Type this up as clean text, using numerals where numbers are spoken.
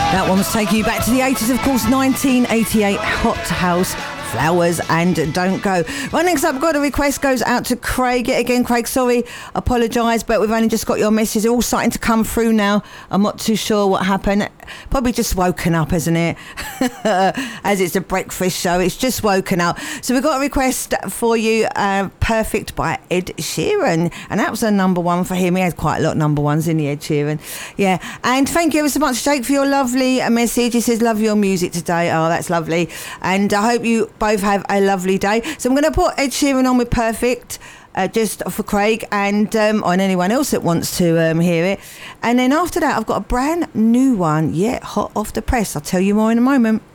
That one was taking you back to the 80s, of course, 1988, Hot House, Flowers and Don't Go. Right, next up, got a request, goes out to Craig. Yet again, Craig, sorry, apologise, but we've only just got your message. They're all starting to come through now. I'm not too sure what happened. Probably just woken up, isn't it? As it's a breakfast show, it's just woken up. So we've got a request for you, Perfect by Ed Sheeran. And that was a number one for him. He had quite a lot of number ones in the Ed Sheeran. Yeah, and thank you ever so much, Jake, for your lovely message. He says, love your music today. Oh, that's lovely. And I hope you both have a lovely day. So I'm going to put Ed Sheeran on with Perfect, just for Craig and on anyone else that wants to hear it. And then after that, I've got a brand new one, hot off the press. I'll tell you more in a moment.